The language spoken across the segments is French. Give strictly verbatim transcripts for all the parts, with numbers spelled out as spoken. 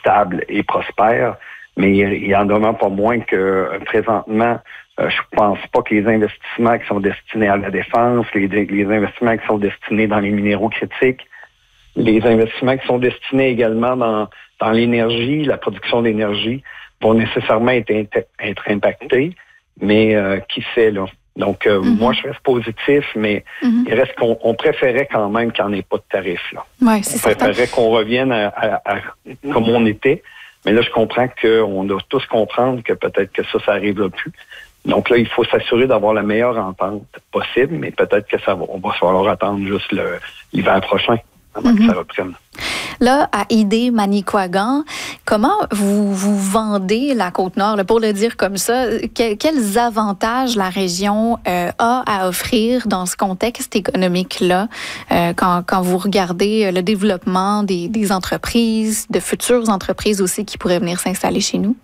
stable et prospère. Mais il y en demeure pas moins que euh, présentement, euh, je pense pas que les investissements qui sont destinés à la défense, les, les investissements qui sont destinés dans les minéraux critiques, les investissements qui sont destinés également dans, dans l'énergie, la production d'énergie, vont nécessairement être, être impactés. Mais euh, qui sait, là? Donc, euh, mm-hmm. moi, je reste positif, mais mm-hmm. il reste qu'on on préférait quand même qu'il n'y en ait pas de tarif, là. Ouais, c'est on préférait certain. qu'on revienne à, à, à comme on était. Mais là, je comprends qu'on doit tous comprendre que peut-être que ça, ça n'arrivera plus. Donc là, il faut s'assurer d'avoir la meilleure entente possible, mais peut-être que ça va, on va falloir attendre juste le, l'hiver prochain avant mm-hmm. que ça reprenne. Là, à Idé-Manicouagan, comment vous, vous vendez la Côte-Nord, là, pour le dire comme ça? Que, quels avantages la région euh, a à offrir dans ce contexte économique-là euh, quand, quand vous regardez le développement des, des entreprises, de futures entreprises aussi qui pourraient venir s'installer chez nous?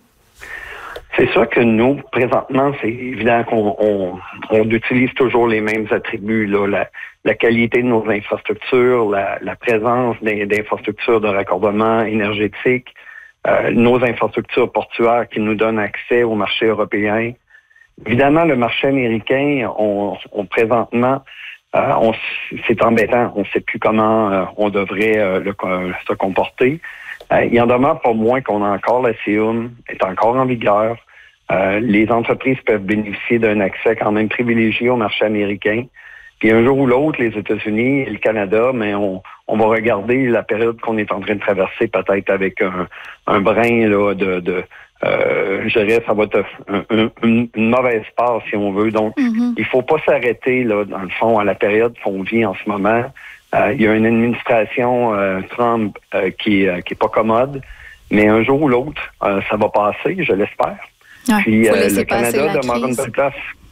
C'est sûr que nous, présentement, c'est évident qu'on on, on utilise toujours les mêmes attributs, là, la, la qualité de nos infrastructures, la, la présence d'infrastructures de raccordement énergétique, euh, nos infrastructures portuaires qui nous donnent accès au marché européen. Évidemment, le marché américain, on, on présentement, euh, on, c'est embêtant. On ne sait plus comment euh, on devrait euh, le, se comporter. Euh, il en demeure pas moins qu'on a encore la C I M, est encore en vigueur. Euh, les entreprises peuvent bénéficier d'un accès quand même privilégié au marché américain. Puis un jour ou l'autre, les États-Unis et le Canada, mais on, on va regarder la période qu'on est en train de traverser peut-être avec un, un brin là, de, de euh, je dirais, ça va être un, un, une, une mauvaise part si on veut. Donc, mm-hmm. il faut pas s'arrêter là, dans le fond, à la période qu'on vit en ce moment. Euh, il y a une administration euh, Trump euh, qui, euh, qui est pas commode, mais un jour ou l'autre, euh, ça va passer, je l'espère. Ouais, Puis euh, le Canada demeure une belle place.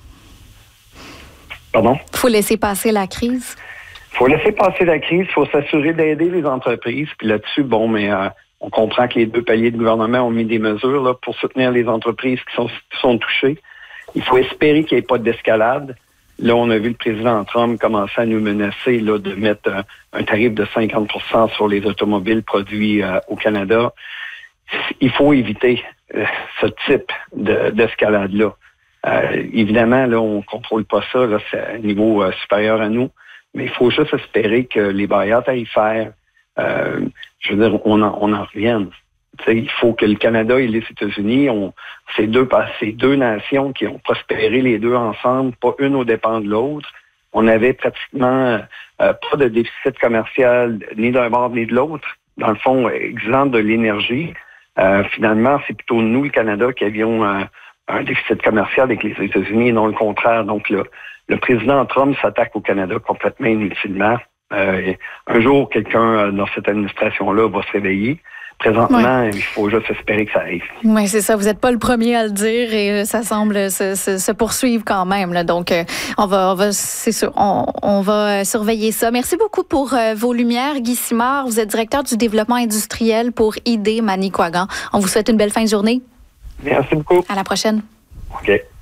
Pardon? Il faut laisser passer la crise. Il faut laisser passer la crise. Il faut s'assurer d'aider les entreprises. Puis là-dessus, bon, mais euh, on comprend que les deux paliers de gouvernement ont mis des mesures là, pour soutenir les entreprises qui sont, qui sont touchées. Il faut espérer qu'il n'y ait pas d'escalade. Là, on a vu le président Trump commencer à nous menacer là, de mettre un, un tarif de cinquante pour cent sur les automobiles produits euh, au Canada. Il faut éviter euh, ce type de, d'escalade-là. Euh, évidemment, là, on ne contrôle pas ça, là, c'est à un niveau euh, supérieur à nous, mais il faut juste espérer que les barrières tarifaires, euh, je veux dire, on en, on en revienne. T'sais, il faut que le Canada et les États-Unis, on, ces deux, ces deux nations qui ont prospéré les deux ensemble, pas une aux dépens de l'autre. On avait pratiquement euh, pas de déficit commercial ni d'un bord ni de l'autre. Dans le fond, exempt de l'énergie. Euh, finalement, c'est plutôt nous, le Canada, qui avions euh, un déficit commercial avec les États-Unis et non le contraire. Donc, le, le président Trump s'attaque au Canada complètement inutilement. Euh, un jour, quelqu'un dans cette administration-là va se réveiller. Présentement, ouais. il faut juste espérer que ça arrive. Oui, c'est ça. Vous n'êtes pas le premier à le dire et ça semble se, se, se poursuivre quand même. Là. Donc, euh, on va, on va, c'est sûr, on, on va surveiller ça. Merci beaucoup pour euh, vos lumières, Guy Simard. Vous êtes directeur du développement industriel pour Idé-Manicouagan. On vous souhaite une belle fin de journée. Merci beaucoup. À la prochaine. OK.